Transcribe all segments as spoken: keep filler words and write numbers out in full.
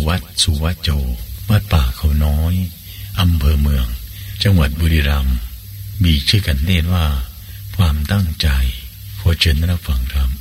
วัดสุวัจโจวัดป่าเขาน้อยอำเภอเมืองจังหวัดบุรีรัมย์มีชื่อกันเรียกว่าความตั้งใจขอเชิญรับฟังครับ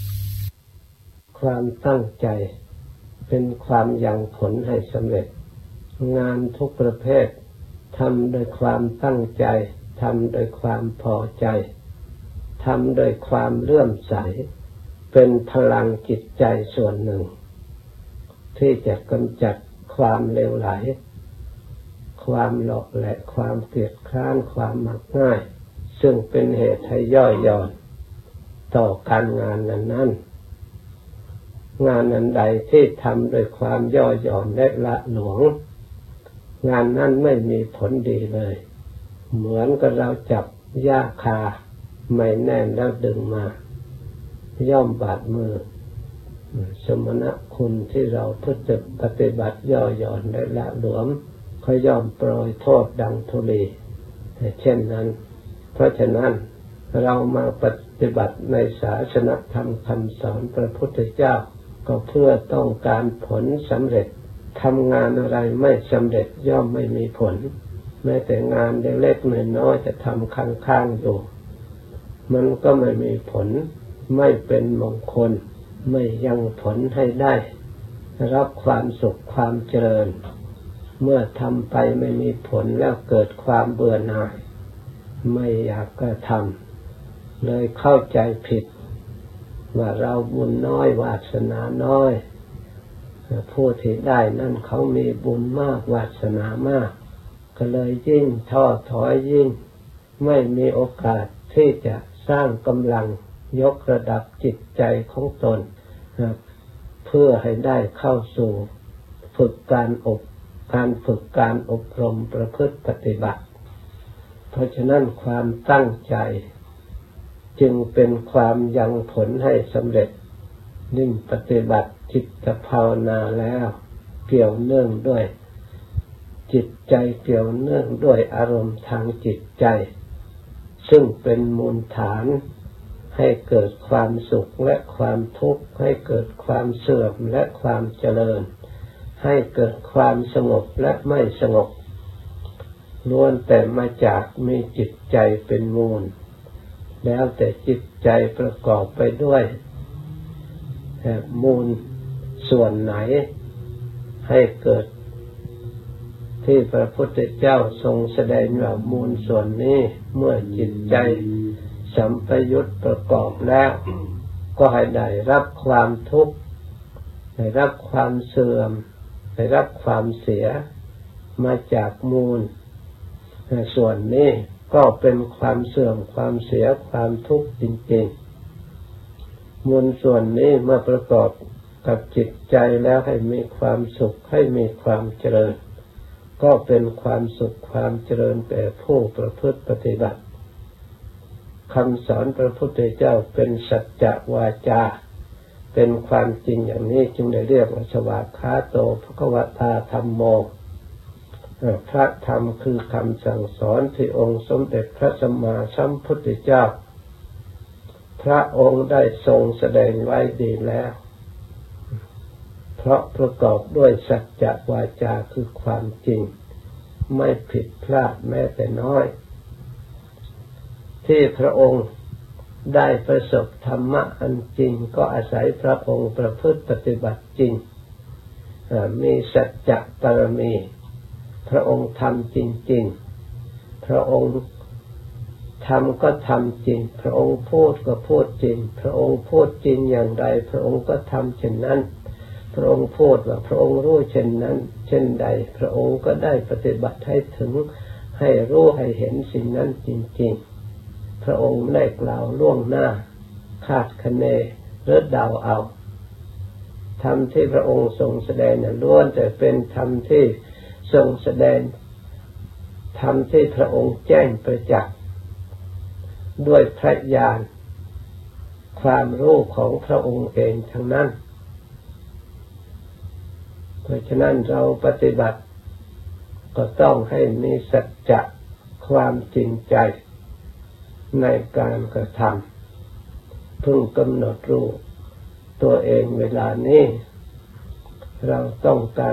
ความตั้งใจเป็นความยังผลให้สำเร็จงานทุกประเภททำโดยความตั้งใจทำโดยความพอใจทำโดยความเลื่อมใสเป็นพลังจิตใจส่วนหนึ่งที่จะกำจัดความเลวไหลความหลอกและความเกลียดคร้านความมักง่ายซึ่งเป็นเหตุให้ย่อยหย่อนต่อการงานนั้นๆงานอันใดที่ทำโดยความย่อหย่อนและละหลวมงานนั้นไม่มีผลดีเลยเหมือนกับเราจับหญ้าคาไม่แน่นแล้วดึงมาย่อมบาดมือสมณคุณที่เราปฏิบัติย่อหย่อนและละหลวมเขาย่อมโปรยโทษดังธุลีเช่นนั้นเพราะฉะนั้นเรามาปฏิบัติในศาสนธรรมคำสอนพระพุทธเจ้าก็เพื่อต้องการผลสำเร็จทำงานอะไรไม่สำเร็จย่อมไม่มีผลแม้แต่งานเล็กๆน้อยๆจะทำค้างๆอยู่มันก็ไม่มีผลไม่เป็นมงคลไม่ยังผลให้ได้รับความสุขความเจริญเมื่อทำไปไม่มีผลแล้วเกิดความเบื่อหน่ายไม่อยากกระทำเลยเข้าใจผิดว่าเราบุญน้อยวาสนาน้อยผู้ที่ได้นั่นเขามีบุญมากวาสนามากก็เลยยิ่งท้อถอยยิ่งไม่มีโอกาสที่จะสร้างกำลังยกระดับจิตใจของตนเพื่อให้ได้เข้าสู่ฝึกการอบการฝึกการอบรมประพฤติปฏิบัติเพราะฉะนั้นความตั้งใจจึงเป็นความยังผลให้สำเร็จนิ่งปฏิบัติจิตภาวนาแล้วเกี่ยวเนื่องด้วยจิตใจเกี่ยวเนื่องด้วยอารมณ์ทางจิตใจซึ่งเป็นมูลฐานให้เกิดความสุขและความทุกข์ให้เกิดความเสื่อมและความเจริญให้เกิดความสงบและไม่สงบล้วนแต่มาจากมีจิตใจเป็นมูลแล้วแต่จิตใจประกอบไปด้วยมูลส่วนไหนให้เกิดที่พระพุทธเจ้าทรงแสดงว่ามูลส่วนนี้เมื่อจิตใจสัมปยุตประกอบแล้วก็ให้ได้รับความทุกข์ได้รับความเสื่อมได้รับความเสียมาจากมูลส่วนนี้ก็เป็นความเสื่อมความเสียความทุกข์จริงๆมูลส่วนนี้เมื่อประกอบกับจิตใจแล้วให้มีความสุขให้มีความเจริญก็เป็นความสุขความเจริญแก่ผู้ประพฤติปฏิบัติคำสอนพระพุทธเจ้าเป็นสัจจวาจาเป็นความจริงอย่างนี้จึงได้เรียกว่าสวากขาโตภควตาธัมโมพระธรรมคือคำสั่งสอนที่องค์สมเด็จพระสัมมาสัมพุทธเจ้าพระองค์ได้ทรงแสดงไว้ดีแล้วเพราะประกอบด้วยสัจจวาจาคือความจริงไม่ผิดพลาดแม้แต่น้อยที่พระองค์ได้ประสบธรรมะอันจริงก็อาศัยพระองค์ประพฤติปฏิบัติจริงมีสัจจะปรมีพระองค์ทำจริงๆพระองค์ทำก็ทำจริงพระองค์พูดก็พูดจริงพระองค์พูดจริงอย่างไรพระองค์ก็ทำเช่นนั้นพระองค์พูดว่าพระองค์รู้เช่นนั้นเช่นใดพระองค์ก็ได้ปฏิบัติให้ถึงให้รู้ให้เห็นสิ่งนั้นจริงๆพระองค์ได้กล่าวล่วงหน้าคาดคะเนหรือเดาเอาธรรมที่พระองค์ทรงแสดงนั้นล้วนแต่เป็นธรรมที่ทรงแสดงธรรมที่พระองค์แจ้งประจักษ์ด้วยพระญาณความรู้ของพระองค์เองทั้งนั้นเพราะฉะนั้นเราปฏิบัติก็ต้องให้มีสัจจะความจริงใจในการกระทำพึงกำหนดรู้ตัวเองเวลานี้เราต้องการ